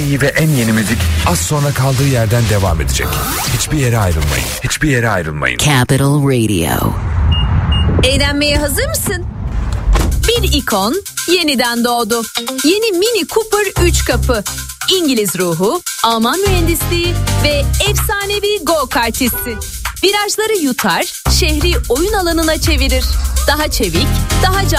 iyi ve en yeni müzik az sonra kaldığı yerden devam edecek. Hiçbir yere ayrılmayın. Hiçbir yere ayrılmayın. Capital Radio. Eğlenmeye hazır mısın? Bir ikon yeniden doğdu. Yeni Mini Cooper 3 kapı. İngiliz ruhu, Alman mühendisliği ve efsanevi go-kart hissi. Virajları yutar, şehri oyun alanına çevirir. Daha çevik, daha